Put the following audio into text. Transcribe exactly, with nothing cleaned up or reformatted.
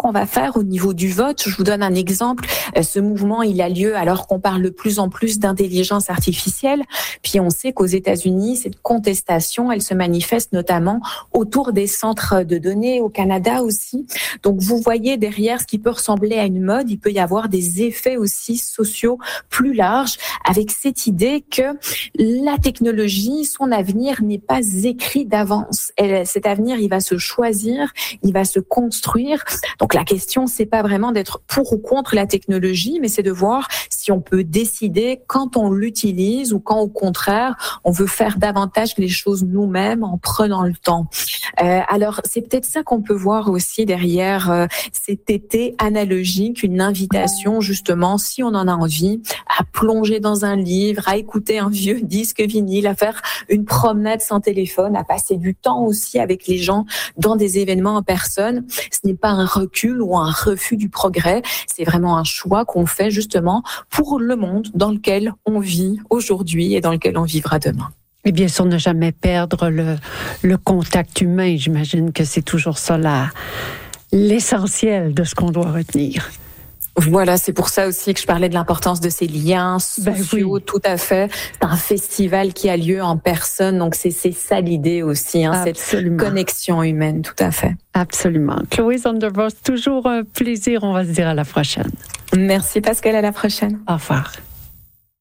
qu'on va faire au niveau du vote. Je vous donne un exemple. Ce mouvement, il a lieu alors qu'on parle de plus en plus d'intelligence artificielle. Puis on sait qu'aux États-Unis, cette contestation, elle se manifeste notamment autour des centres de données, au Canada aussi. Donc vous voyez derrière ce qui peut ressembler à une mode, il peut y avoir des effets aussi sociaux plus larges, avec cette idée que la technologie, son avenir n'est pas écrit d'avance. Elle, cet avenir, il va se choisir, il va se construire. Donc la question, c'est pas vraiment d'être pour ou contre la technologie, mais c'est de voir si on peut décider quand on l'utilise ou quand au contraire, on veut faire davantage les choses nous-mêmes en prenant le temps. Euh, alors c'est peut-être ça qu'on peut voir aussi derrière euh, cet été analogique, une invitation justement, si on en a envie, à plonger dans un livre, à écouter un vieux disque vinyle, à faire une promenade sans téléphone, à passer du temps aussi avec les gens dans des événements en personne. Ce n'est pas un recul ou un refus du progrès, c'est vraiment un choix qu'on fait justement pour le monde dans lequel on vit aujourd'hui et dans lequel on vivra demain. Et bien sûr, ne jamais perdre le, le contact humain. J'imagine que c'est toujours ça la, l'essentiel de ce qu'on doit retenir. Voilà, c'est pour ça aussi que je parlais de l'importance de ces liens sociaux, ben oui. Tout à fait. C'est un festival qui a lieu en personne, donc c'est, c'est ça l'idée aussi, hein, cette connexion humaine, tout à fait. Absolument. Chloé Zondervoort, toujours un plaisir, on va se dire à la prochaine. Merci Pascal, à la prochaine. Au revoir.